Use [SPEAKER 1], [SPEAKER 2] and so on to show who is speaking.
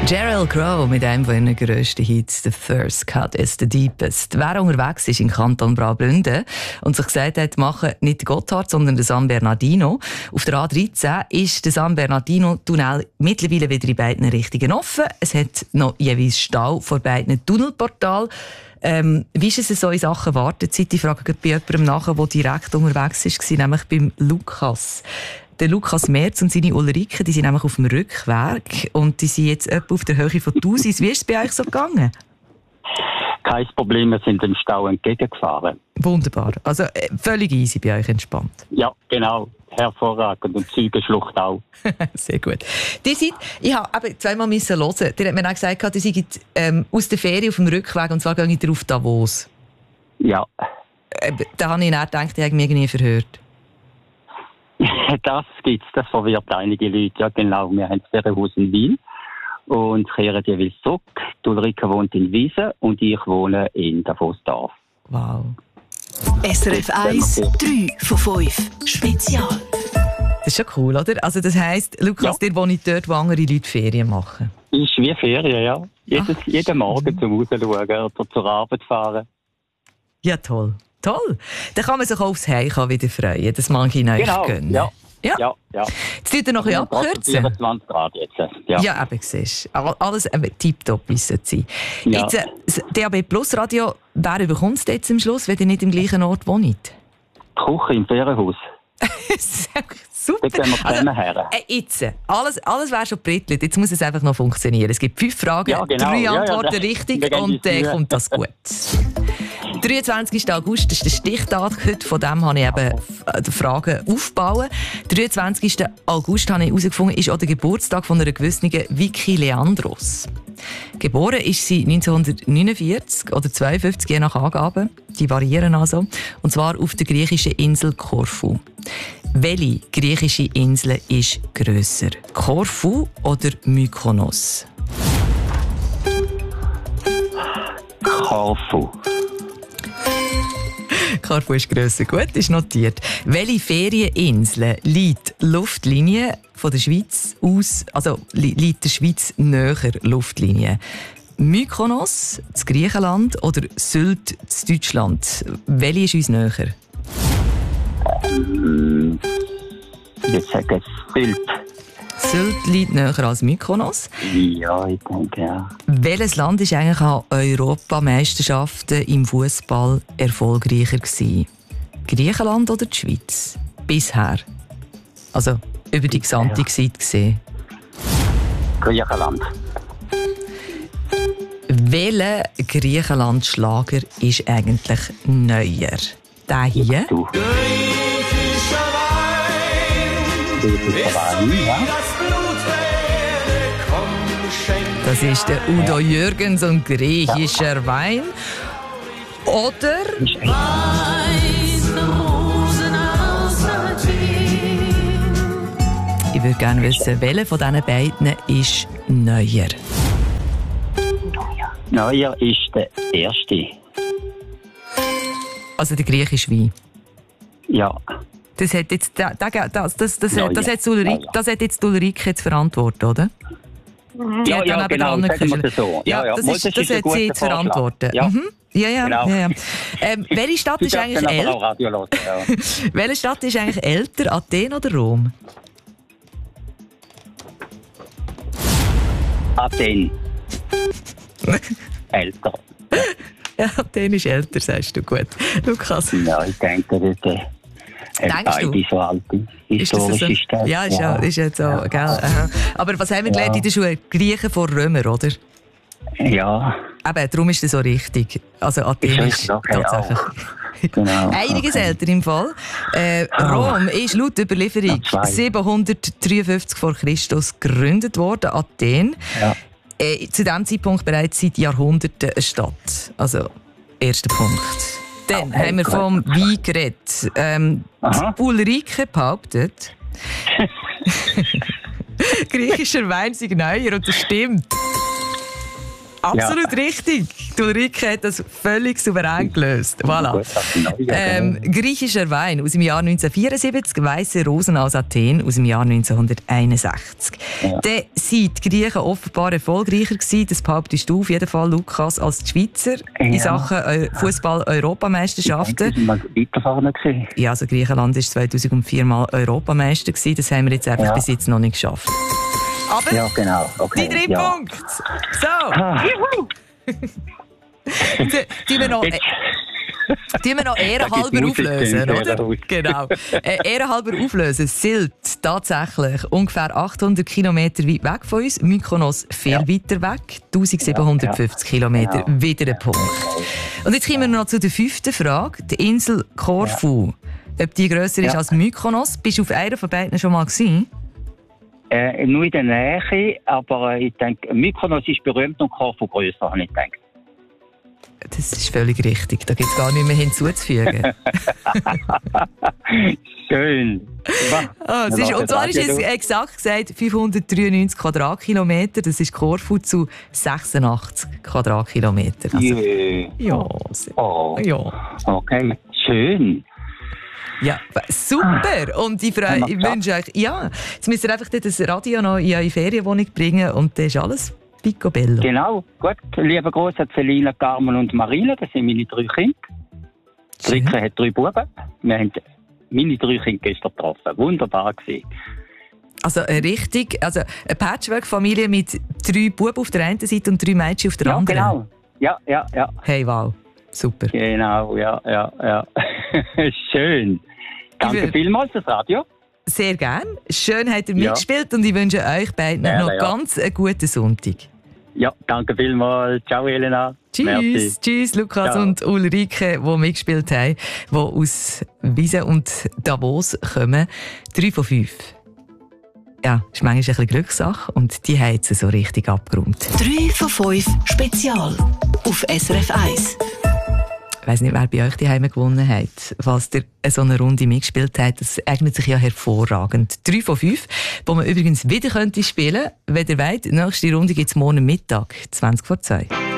[SPEAKER 1] Sheryl Crow mit einem von ihren grössten Hits, «The First Cut is the Deepest». Wer unterwegs ist im Kanton Graubünden und sich gesagt hat, machen nicht den Gotthard, sondern den San Bernardino. Auf der A13 ist der San Bernardino-Tunnel mittlerweile wieder in beiden Richtungen offen. Es hat noch jeweils Stau vor beiden Tunnelportalen. Wie ist es so in Sachen Wartezeit? Ich frage bei jemandem nach, der direkt unterwegs war, nämlich beim Lukas. Der Lukas Merz und seine Ulrike, die sind nämlich auf dem Rückweg und die sind jetzt etwa auf der Höhe von 1000. Wie ist es bei euch so gegangen?
[SPEAKER 2] Kein Problem, wir sind dem Stau entgegengefahren.
[SPEAKER 1] Wunderbar. Also völlig easy bei euch, entspannt.
[SPEAKER 2] Ja, genau. Hervorragend. Und Zeugenschlucht auch.
[SPEAKER 1] Sehr gut. Ich habe zweimal hören. Der hat mir auch gesagt, ihr seid aus der Ferien auf dem Rückweg und zwar gehe ich auf Davos.
[SPEAKER 2] Ja.
[SPEAKER 1] Da habe ich dann gedacht, ich habe mich irgendwie verhört.
[SPEAKER 2] Das gibt's, das verwirrt einige Leute. Ja, genau. Wir haben das Ferienhaus in Wien und kehren jeweils zurück. Die Ulrike wohnt in Wiesen und ich wohne in Davosdorf.
[SPEAKER 1] Wow.
[SPEAKER 3] SRF 1, 3 von 5. Spezial.
[SPEAKER 1] Das ist schon cool, oder? Also das heisst, Lukas, ihr wohnt dort, wo andere Leute Ferien machen.
[SPEAKER 2] Ist wie Ferien, ja. Jeden Morgen zum Rausschauen oder zur Arbeit fahren.
[SPEAKER 1] Ja, toll. Toll. Dann kann man sich auch aufs Heimkommen wieder freuen. Das mag ich euch gönnen.
[SPEAKER 2] Ja.
[SPEAKER 1] Ja. Jetzt tut er noch ein bisschen abkürzen.
[SPEAKER 2] 24 Grad jetzt.
[SPEAKER 1] Ja, eben, siehst du. Alles tipptopp müssen sein.
[SPEAKER 2] Ja.
[SPEAKER 1] Jetzt, das DAB Plus Radio, wer bekommt es jetzt am Schluss, wenn ihr nicht im gleichen Ort wohnt?
[SPEAKER 2] Die Küche im Ferienhaus.
[SPEAKER 1] Super.
[SPEAKER 2] Jetzt gehen wir zusammen her.
[SPEAKER 1] Jetzt, alles wäre schon brittelt. Jetzt muss es einfach noch funktionieren. Es gibt 5 Fragen,
[SPEAKER 2] Ja, genau.
[SPEAKER 1] 3 Antworten richtig und dann kommt das gut. 23. August ist der Stichtag. Heute von dem habe ich eben die Fragen aufgebaut. 23. August habe ich herausgefunden, ist auch der Geburtstag von einer gewissen Vicky Leandros. Geboren ist sie 1949 oder 52, je nach Angaben. Die variieren also. Und zwar auf der griechischen Insel Korfu. Welche griechische Insel ist grösser? Korfu oder Mykonos?
[SPEAKER 2] Korfu.
[SPEAKER 1] Korfu ist grösser. Gut, ist notiert. Welche Ferieninsel liegt Luftlinie von der Schweiz aus, also liegt der Schweiz näher Luftlinie? Mykonos, das Griechenland oder Sylt, das Deutschland? Welche ist uns näher?
[SPEAKER 2] Ich sage Sylt.
[SPEAKER 1] Sylt liegt näher als Mykonos.
[SPEAKER 2] Ja, ich denke, ja.
[SPEAKER 1] Welches Land war eigentlich an Europameisterschaften im Fußball erfolgreicher gewesen? Griechenland oder die Schweiz? Bisher. Also über die gesamte Zeit gesehen.
[SPEAKER 2] Griechenland.
[SPEAKER 1] Welcher Griechenland-Schlager ist eigentlich neuer? Der hier?
[SPEAKER 2] Du.
[SPEAKER 1] Das ist der Udo Jürgens und griechischer Wein. Oder? Ich würde gerne wissen, welcher von diesen beiden ist neuer?
[SPEAKER 2] Neuer ist der erste.
[SPEAKER 1] Also der griechische Wein.
[SPEAKER 2] Ja.
[SPEAKER 1] Das hat jetzt, das hat jetzt Ulrike jetzt verantwortet, oder?
[SPEAKER 2] Ja, genau, sagen wir das so.
[SPEAKER 1] Das hat sie jetzt verantwortet.
[SPEAKER 2] Ja.
[SPEAKER 1] Mhm. Ja. Welche Stadt ist eigentlich älter? Welche Stadt ist eigentlich älter, Athen oder Rom?
[SPEAKER 2] Athen. Älter.
[SPEAKER 1] Ja, Athen ist älter, sagst du. Gut. Lukas?
[SPEAKER 2] Ja, ich denke, das
[SPEAKER 1] denkst du?
[SPEAKER 2] So alte historische Stadt.
[SPEAKER 1] Ja, ist ja so, gell? Aha. Aber was haben wir gelernt in der Schule? Griechen vor Römer, oder?
[SPEAKER 2] Ja.
[SPEAKER 1] Eben, darum ist das so richtig. Also Athen ist tatsächlich
[SPEAKER 2] genau.
[SPEAKER 1] einiges älter im Fall. Rom ist laut Überlieferung 753 vor Christus gegründet worden. Athen.
[SPEAKER 2] Ja.
[SPEAKER 1] Zu diesem Zeitpunkt bereits seit Jahrhunderten eine Stadt. Also, erster Punkt. Dann haben wir vom Wein geredet. Ulrike behauptet, griechischer Wein sei neuer und das stimmt. Absolut richtig. Die Ulrike hat das völlig souverän gelöst. Voilà. Griechischer Wein aus dem Jahr 1974, Weisse Rosen aus Athen aus dem Jahr 1961.
[SPEAKER 2] Ja.
[SPEAKER 1] Dann sind die Griechen offenbar erfolgreicher gewesen. Das behauptest du auf jeden Fall, Lukas, als die Schweizer in Sachen Fußball-Europameisterschaften.
[SPEAKER 2] Ich denke, wir weiter vorne gewesen.
[SPEAKER 1] Ja, also Griechenland war 2004 mal Europameister gewesen. Das haben wir jetzt einfach bis jetzt noch nicht geschafft. Aber
[SPEAKER 2] Ja, genau. Okay.
[SPEAKER 1] die 3 Punkte. So. Die wir noch ehrenhalber auflösen, oder? Genau. Ehrenhalber auflösen. Sylt tatsächlich ungefähr 800 Kilometer weit weg von uns. Mykonos viel weiter weg. 1750 Kilometer. Wieder ein Punkt. Und jetzt kommen wir noch zu der 5. Frage. Die Insel Korfu. Ob die grösser ist als Mykonos? Bist du auf einer von beiden schon mal gewesen?
[SPEAKER 2] Nur in der Nähe, aber ich denke, Mykonos ist berühmt und Korfu grösser, habe ich gedacht.
[SPEAKER 1] Das ist völlig richtig. Da gibt es gar nicht mehr hinzuzufügen.
[SPEAKER 2] Schön.
[SPEAKER 1] Und zwar ist es exakt gesagt 593 Quadratkilometer. Das ist Korfu zu 86 Quadratkilometer. Also, ja.
[SPEAKER 2] Okay, schön.
[SPEAKER 1] Ja, super. Und ich wünsche euch, jetzt müsst ihr einfach das Radio noch in eure Ferienwohnung bringen und dann ist alles picobello.
[SPEAKER 2] Genau, gut. Lieber Gruß an Selina, Carmen und Marina, das sind meine 3 Kinder. Die Rike hat 3 Buben. Wir haben meine 3 Kinder gestern getroffen. Wunderbar gewesen.
[SPEAKER 1] Also eine Patchwork-Familie mit 3 Buben auf der einen Seite und 3 Mädchen auf der anderen?
[SPEAKER 2] Genau. Ja.
[SPEAKER 1] Hey, wow. Super.
[SPEAKER 2] Genau, ja. Schön. Danke vielmals fürs Radio.
[SPEAKER 1] Sehr gern. Schön habt ihr mitgespielt und ich wünsche euch beiden noch ganz einen guten Sonntag.
[SPEAKER 2] Ja, danke vielmals. Ciao, Elena.
[SPEAKER 1] Tschüss, Lukas und Ulrike, die mitgespielt haben, die aus Wiesen und Davos kommen. 3 von 5. Ja, das ist manchmal ein bisschen Glückssache und die haben sie so richtig abgeräumt.
[SPEAKER 3] 3 von 5 Spezial auf SRF 1.
[SPEAKER 1] Ich weiss nicht, wer bei euch die Heime gewonnen hat. Falls ihr so eine Runde mitgespielt habt, das eignet sich ja hervorragend. 3 von 5, wo man übrigens wieder spielen könnte, wenn ihr wollt. Die nächste Runde gibt es morgen Mittag, 20 vor 2.